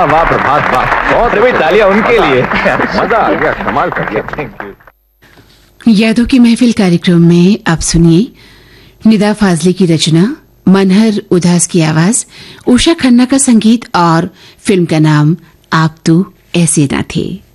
वाह प्रभात वाह, बहुत भाई तालियां उनके लिए। मजा आ गया, कमाल कर दिया। Thank you. यादों की महफिल कार्यक्रम में अब सुनिए निदा फाजली की रचना, मनहर उदास की आवाज, उषा खन्ना का संगीत और फिल्म का नाम आप तो ऐसे ना थे।